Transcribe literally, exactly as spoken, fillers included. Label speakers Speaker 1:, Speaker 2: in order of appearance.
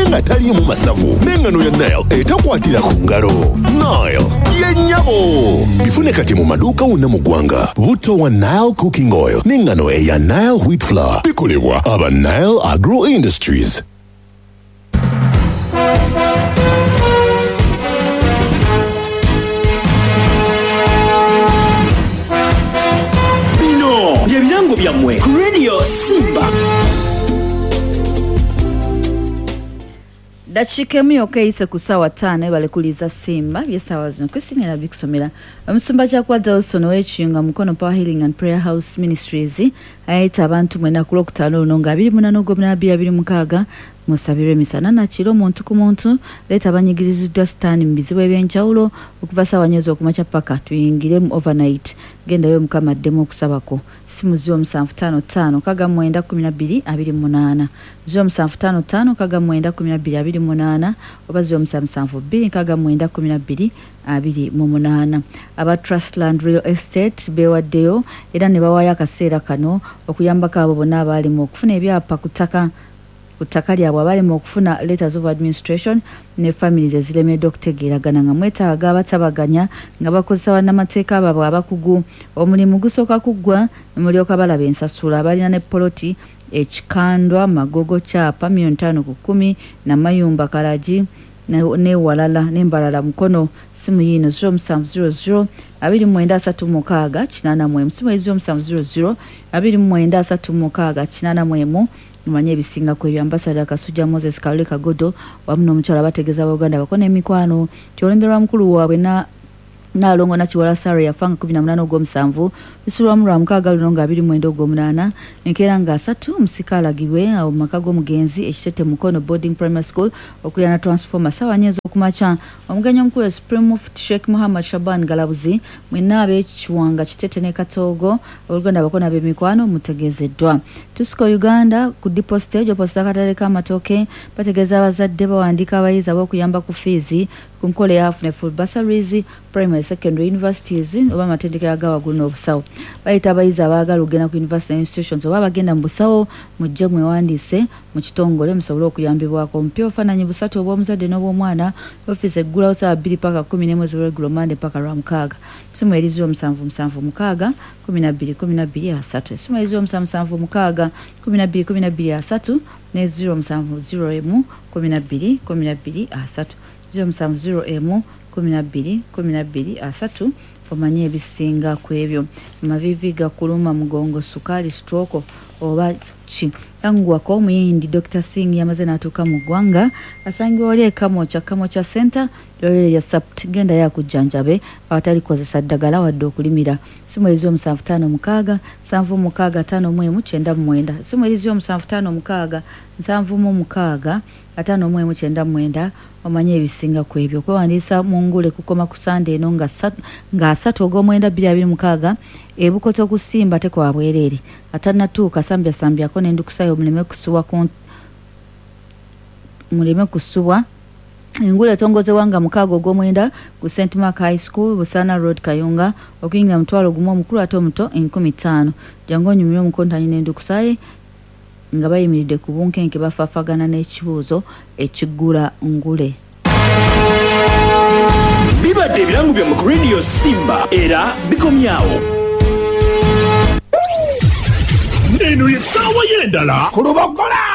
Speaker 1: naye nga taliimu masavu n'engano ya Nile etakwatira ku ngalo. Nile yennyabo bifune kati mu maduuka wonna mu ggwanga. Butto wa Nile cooking oil n'engano eya Nile wheat flour bikolebwa aba Nile Agro Industries.
Speaker 2: Bino byebirango byammwe ku Radio Simba.
Speaker 3: Dakiika emu yokka eyise ku ssaawa ttaano ebalekuliza Simba by'essaawa zino kusingira bikusomera omusumba kyakwadza Wilson ow'ekiyunga mukono Power Healing and Prayer House Ministries ayita abantu mwenda ku Lwokutaano luno nga abiri mu nana ogw'omunaana bbiri abiri mukaaga musabirwe emisana na kiro omuntu ku muntu leeta abanyigiriziddwa sitaani mu bizibu eby'enjawulo okuva ssaawa nnya ez'okumakya paka tuyingire mu overnight gendayo Mukama addemu okusabako simu ziro musanvu ttaano ttaano kaga mwenda kkumi na bbiri abiri mu munaana ziro musanvu ttaano ttaano kaga mwenda kkumi na bbiri abiri mu munaana oba ziro musanvu musanvu bbiri kaga mwenda kkumi na bbiri abiri mu munaana. Aba Trustland Real Estate beewaddeyo era ne bawaayo akaseera kano okuyambako abo bonna abaalimu okufuna ebyapa ku ttaka ku ttaka lyabwe abaalimu okufuna letters of administration ne families eziremeddwa okutegeeragana nga mwetaaga abatabaganya nga bakozesa bannamateeka baabwe abakugu. Omulimu gusooka kuggwa ne mulyoka balaba ensasula abalina ne poloti ekikandwa magogo kyapa milioni ttaano ku kkumi na mayumba kalagi ne walala n'embalala mukono. Simu yino ziro musanvu ziro ziro abiri mu mwenda asatu mu mukaaga kinaana mu emu. Simu ziro musanvu ziro ziro abiri mu mwenda asatu mu mukaaga kinaana mu emu. Mumanye ebisinga ku ebyo Ambassador Kasujja Moses Kalule Kagodo wamu n'omukyala bategeeza Abaganda bakona emikwano kyolembera mukulu waabwe na Nalongo na Kiwala Sara yafanga kumi na munana ogw'omusanvu bisulwa mu lwa mukaaga luno nga abiri mu mwenda ogw'omunaana enkeera nga asatu musika alagibwe awo mu maka g'omugenzi ekitete mukono boarding primary school okuyana transformer ssaawa nnya ez'okumakya. Omugenyi omukulu wa Supreme Mufti Sheikh Muhammad Shaban Galabuzi mwenna ab'ekiwanga kitete ne Katoogo Oluganda abakona b'emikwano mutegeezeddwa. Tusiko Uganda ku depot stage opposite akatale k'amatooke bategeeza abazadde bawandiika abayizi ab'okuyamba ku fees ku nkola eyafuna full bursaries primary secondary universities oba amatendekero agawaggulu n'obusawo. Bayita abayizi abaagala okugenda ku university institutions oba abagenda mu busawo mujje mwewandiise mu kitongole musobole okuyambibwako. Omupya obufaananyi busatu obw'omuzadde n'obw'omwana ofiisi eggulawo ssaawa bbiri paka kkumi n'emu ez'olweggulo Monday paka lwa mukaaga. Simu eri ziro musanvu musanvu mukaaga kumi na bbiri kumi na bbiri asatu. Simu eri ziro musanvu musanvu mukaaga kumi na bbiri kumi na bbiri asatu ne ziro musanvu ziro emu kumi na bbiri kumi na bbiri asatu. Ziro musanvu ziro emu kumi na bbiri kumi na bbiri asatu. Omanye ebisinga ku ebyo. Amavivi gakuluma mugongo sukaali stroke oba ki yanguwako omuyindi Doctor Singh yamaze n'atuuka mu ggwanga asangibwa wali e Kamocha Kamocha Center yolere ya sapt genda yakujjanjabe abatalikozesa ddagala wadde okulimira. Simu erizo omusanvu ttaano mukaaga nsanvu mukaaga ttaano mu emu kyenda mu mwenda. Simu erizo omusanvu ttaano mukaaga nsanvu mu mukaaga ataano mu emu kyenda mu mwenda. Omanye ebisinga ku ebyo okwewandiisa mu ngule kukoma ku Sunday eno nga asatu ogw'omwenda bbiri abiri mukaaga ebukoto okusimba tekwa bwereere atannatuuka sambya sambyako n'endukusayo muleme kusuwa ku muleme kusuwa. Engule etongozebwa nga mukaaga ogw'omwenda ku Saint Mark High School Busana Road Kayunga okuyingira mutwalo gumu omukulu ate omuto enkumi ttaano. Jangu onyumire omukontanyi n'endukusaye nga bayimiridde ku bunkenke bafaafagana n'ekibuuzo ekiggula ngule.
Speaker 2: Bibadde ebirango bya mu Radio Simba era bikomyawo.
Speaker 1: Eno ye ssaawa y'endala ku Lubogola